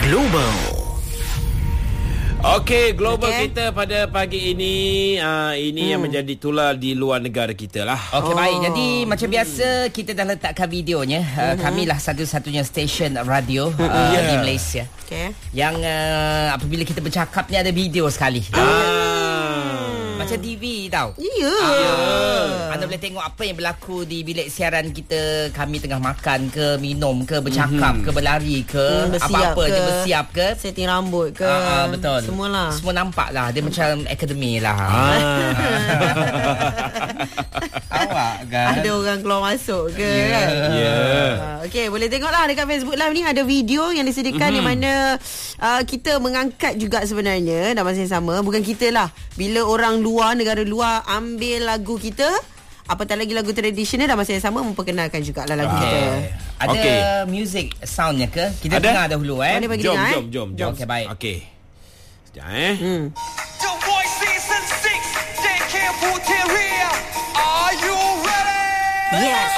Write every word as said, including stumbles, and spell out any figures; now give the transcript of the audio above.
Global. Okey, global okay. kita pada pagi ini uh, ini hmm. yang menjadi tular di luar negara kita lah. Okey, Oh. baik. Jadi macam biasa kita dah letakkan videonya. Uh, hmm. Kamilah satu-satunya stesen radio uh, yeah. di Malaysia. Okay. Yang uh, apabila kita bercakap ni ada video sekali. Ah. Macam T V tau. Ya. Ah, anda boleh tengok apa yang berlaku di bilik siaran kita. Kami tengah makan ke, minum ke, bercakap mm-hmm. ke, berlari ke, hmm, apa-apa ke, je, bersiap ke, setting rambut ke. Ah, ah, betul. Semualah. Semua nampak lah. Dia macam akademi lah. Ah. Awak kan? Ada orang keluar masuk ke yeah. kan? Ya. Yeah. Uh, Okey, boleh tengoklah dekat Facebook Live ni ada video yang disediakan mm-hmm. di mana uh, kita mengangkat juga sebenarnya dalam masa yang sama. Bukan kita lah. Bila orang luar, negara luar ambil lagu kita, apatah lagi lagu tradisional, dalam masa yang sama memperkenalkan jugalah lagu okay. kita. Ada okay. music soundnya ke? Kita ada? dengar dahulu eh. Oh, dia bagi Jom, dengar, jom, eh? jom, jom. Okey, baik. Okey. Sekejap eh. Hmm.